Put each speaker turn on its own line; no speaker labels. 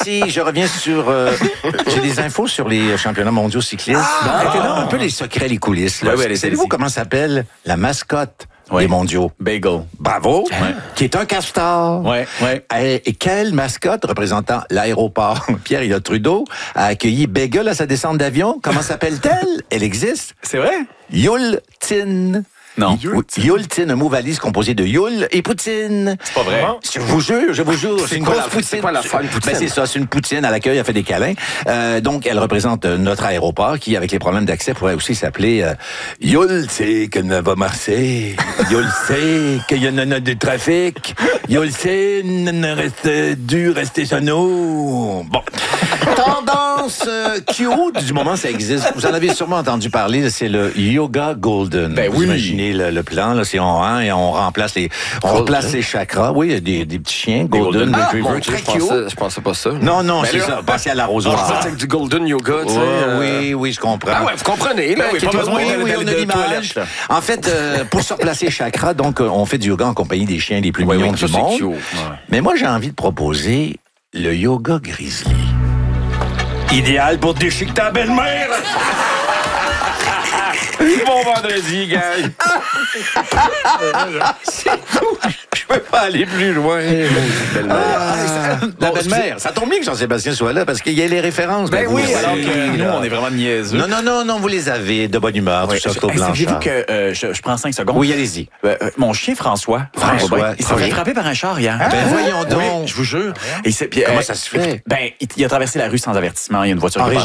merci. Je reviens sur... j'ai des infos sur les championnats mondiaux cyclistes. Un peu les secrets, les coulisses. Là.
Ouais,
Savez-vous comment s'appelle la mascotte des mondiaux?
Bagel.
Bravo. Qui est un castor.
Ouais.
Et quelle mascotte représentant l'aéroport Pierre-Éliott Trudeau a accueilli Bagel à sa descente d'avion? Comment s'appelle-t-elle? Elle existe.
C'est vrai?
Yultin.
Non.
Yultin, un mot valise composé de Yule et poutine.
C'est pas vrai.
Je vous jure, c'est une grosse poutine.
C'est quoi la forme poutine?
Ben, c'est ça, c'est une poutine à l'accueil, elle fait des câlins. Donc, elle représente notre aéroport qui, avec les problèmes d'accès, pourrait aussi s'appeler Yule, c'est que ne va marcher. Yule, c'est qu'il y en a du trafic. Yule, c'est reste dû rester sur nous. Bon. Tendance cute du moment, ça existe. Vous en avez sûrement entendu parler, c'est le Yoga Golden.
Ben
Vous imaginez le plan, là, c'est et on remplace les chakras. Oui, il y a des petits chiens, Golden Retriever, très cute.
Je pensais pas ça.
Non, c'est ça. Passez à l'arrosoir.
C'est du Golden Yoga, tu sais.
Oui, je comprends.
Ah ouais, vous comprenez, là.
Oui, on a l'image. En fait, pour se replacer chakra, donc, on fait du yoga en compagnie des chiens les plus mignons du monde.
Cute.
Mais moi, j'ai envie de proposer le yoga grizzly. Idéal pour déchiqueter ta belle-mère. Bon vendredi, gars. C'est tout. Je peux pas aller plus loin. La belle-mère. Ça tombe bien que Jean-Sébastien soit là parce qu'il y a les références.
Ben oui,
vous
alors
aussi,
que nous,
là.
on est vraiment niaiseux.
Non, vous les avez de bonne humeur, tout ça, Claude
Saviez-vous
Blanchard.
que je prends 5 secondes?
Oui, allez-y.
Mon chien François, il s'est fait frapper par un char hier.
Ben voyons donc.
Oui, je vous jure. Et
Comment ça se fait?
Il a traversé la rue sans avertissement. Il y a une voiture qui est